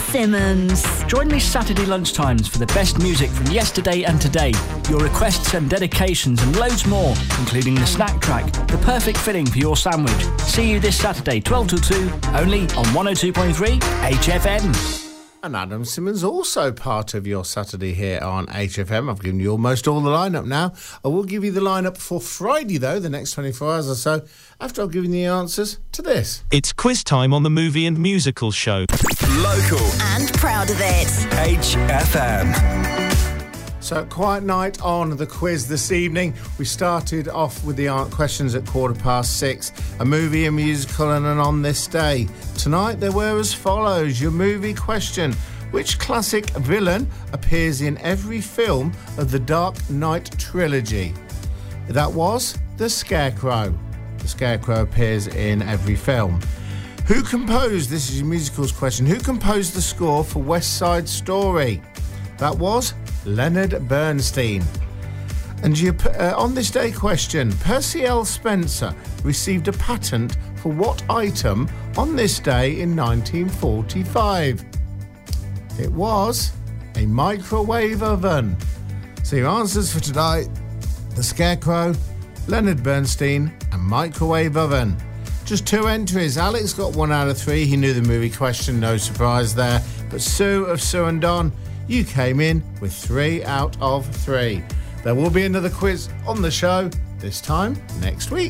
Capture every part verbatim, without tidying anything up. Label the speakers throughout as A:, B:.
A: Simmons.
B: Join me Saturday lunchtimes for the best music from yesterday and today, your requests and dedications and loads more, including the snack track, the perfect filling for your sandwich. See you this Saturday, twelve till two, only on one oh two point three H F M.
C: And Adam Simmons also part of your Saturday here on H F M. I've given you almost all the lineup now. I will give you the lineup for Friday, though, the next twenty-four hours or so, after I've given you the answers to this.
D: It's quiz time on the Movie and Musical Show.
A: Local. And proud of it.
B: H F M.
C: So, quiet night on the quiz this evening. We started off with the art questions at quarter past six. A movie, a musical and an on this day. Tonight they were as follows. Your movie question. Which classic villain appears in every film of the Dark Knight trilogy? That was the Scarecrow. The Scarecrow appears in every film. Who composed, this is your musicals question, who composed the score for West Side Story? That was Leonard Bernstein. And your uh, on this day question, Percy L. Spencer received a patent for what item on this day in nineteen forty-five? It was a microwave oven. So your answers for tonight, the Scarecrow, Leonard Bernstein and microwave oven. Just two entries. Alex got one out of three. He knew the movie question, no surprise there. But Sue of Sue and Don, you came in with three out of three. There will be another quiz on the show, this time next week.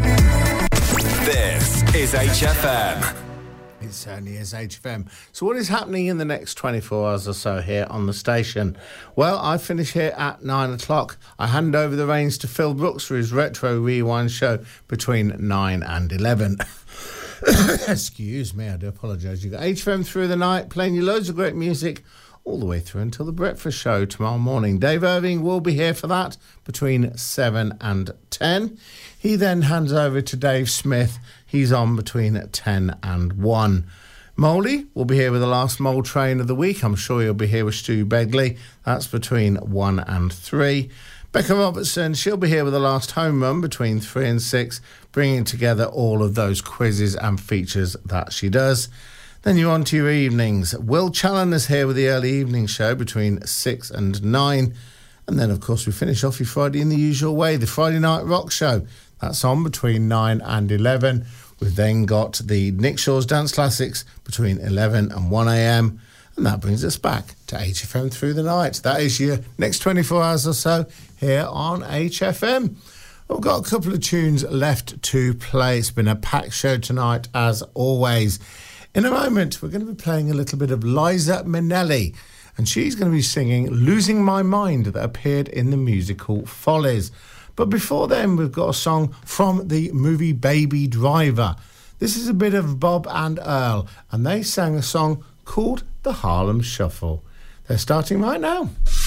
E: This is H F M.
C: It certainly is H F M. So what is happening in the next twenty-four hours or so here on the station? Well, I finish here at nine o'clock. I hand over the reins to Phil Brooks for his Retro Rewind show between nine and eleven. Excuse me, I do apologise. You've got H F M through the night, playing you loads of great music all the way through until the breakfast show tomorrow morning. Dave Irving will be here for that between seven and ten. He then hands over to Dave Smith. He's on between ten and one. Moldy will be here with the last Mole Train of the week. I'm sure he'll be here with Stu Begley. That's between one and three. Becca Robertson, she'll be here with the last home run between three and six, bringing together all of those quizzes and features that she does. Then you're on to your evenings. Will Challoner's here with the early evening show between six and nine. And then, of course, we finish off your Friday in the usual way, the Friday Night Rock Show. That's on between nine and eleven. We've then got the Nick Shaw's Dance Classics between eleven and one a.m. And that brings us back to H F M through the night. That is your next twenty-four hours or so here on H F M. We've got a couple of tunes left to play. It's been a packed show tonight, as always. In a moment, we're going to be playing a little bit of Liza Minnelli, and she's going to be singing Losing My Mind that appeared in the musical Follies. But before then, we've got a song from the movie Baby Driver. This is a bit of Bob and Earl, and they sang a song called The Harlem Shuffle. They're starting right now.